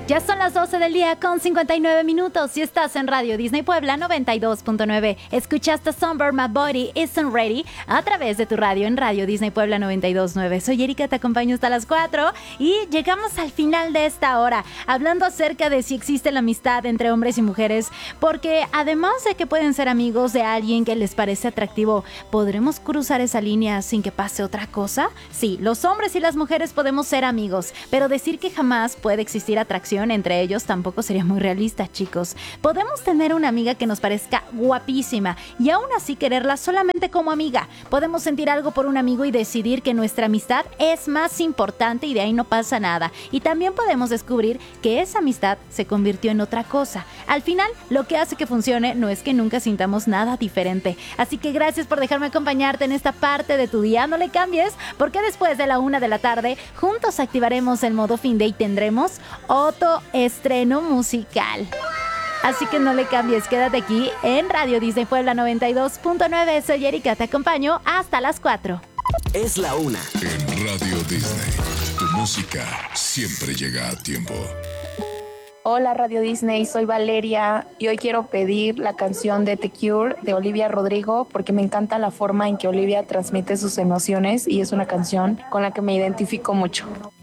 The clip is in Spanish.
Ya son las 12 del día con 59 minutos y estás en Radio Disney Puebla 92.9. Escuchaste Somewhere My Body Isn't Ready a través de tu radio en Radio Disney Puebla 92.9. Soy Erika, te acompaño hasta las 4 y llegamos al final de esta hora hablando acerca de si existe la amistad entre hombres y mujeres, porque además de que pueden ser amigos de alguien que les parece atractivo, ¿podremos cruzar esa línea sin que pase otra cosa? Sí, los hombres y las mujeres podemos ser amigos, pero decir que jamás puede existir atracción entre ellos tampoco sería muy realista, chicos. Podemos tener una amiga que nos parezca guapísima y aún así quererla solamente como amiga. Podemos sentir algo por un amigo y decidir que nuestra amistad es más importante y de ahí no pasa nada. Y también podemos descubrir que esa amistad se convirtió en otra cosa. Al final, lo que hace que funcione no es que nunca sintamos nada diferente. Así que gracias por dejarme acompañarte en esta parte de tu día. No le cambies, porque después de la 1 de la tarde, juntos activaremos el modo fin de y tendremos otro estreno musical. Así que no le cambies, quédate aquí en Radio Disney Puebla 92.9. Soy Erika, te acompaño hasta las 4. Es la 1. En Radio Disney, tu música siempre llega a tiempo. Hola Radio Disney, soy Valeria y hoy quiero pedir la canción de The Cure de Olivia Rodrigo porque me encanta la forma en que Olivia transmite sus emociones y es una canción con la que me identifico mucho.